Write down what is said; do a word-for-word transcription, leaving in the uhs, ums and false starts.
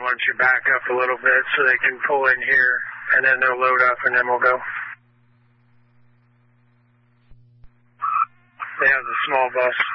why don't you back up a little bit so they can pull in here, and then they'll load up, and then we'll go. They have the small bus.